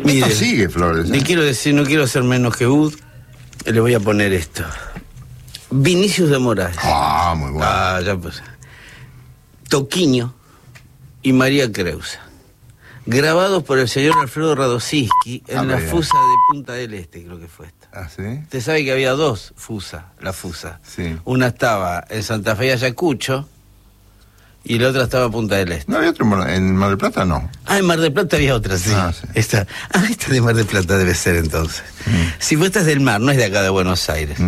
Mire, esto sigue, Flores. Le quiero decir, no quiero ser menos que Bud, le voy a poner esto. Vinicius de Moraes. Ah, muy bueno. Ah, ya pues. Toquiño y María Creusa. Grabados por el señor Alfredo Radosinski en la Fusa de Punta del Este, creo que fue esta. ¿Ah, sí? Usted sabe que había dos Fusas, la Fusa. Sí. Una estaba en Santa Fe y Ayacucho y la otra estaba en Punta del Este. ¿No había otro en Mar del Plata? No. Ah, en Mar del Plata había otra, sí. Ah, sí. Esta de Mar del Plata debe ser entonces. Si vos estás del mar, no es de acá de Buenos Aires.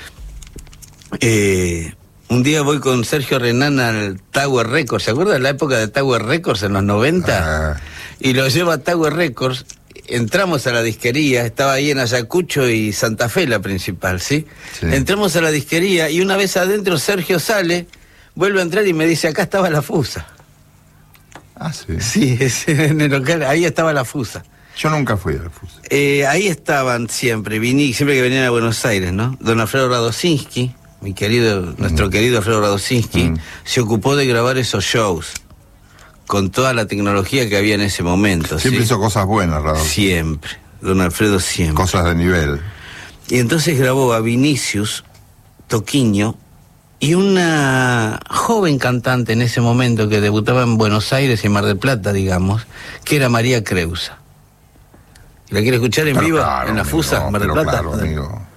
Un día voy con Sergio Renán al Tower Records. ¿Se acuerda de la época de Tower Records en los 90? Y lo llevo a Tower Records. Entramos a la disquería, estaba ahí en Ayacucho y Santa Fe la principal, ¿sí? Entramos a la disquería y una vez adentro Sergio sale, vuelve a entrar y me dice, acá estaba la Fusa. Ah, sí. Sí, en el local, ahí estaba la Fusa. Yo nunca fui a la Fusa. Ahí estaban siempre que venían a Buenos Aires, ¿no? Don Alfredo Radosinski, nuestro querido Alfredo Radosinski, se ocupó de grabar esos shows con toda la tecnología que había en ese momento. Siempre hizo cosas buenas, Radosinski. Siempre, don Alfredo siempre. Cosas de nivel. Y entonces grabó a Vinicius, Toquiño y una joven cantante en ese momento que debutaba en Buenos Aires y en Mar del Plata, digamos, que era María Creusa. ¿La quiere escuchar en vivo? Claro, en la amigo, Fusa, Mar del Plata. Claro, amigo.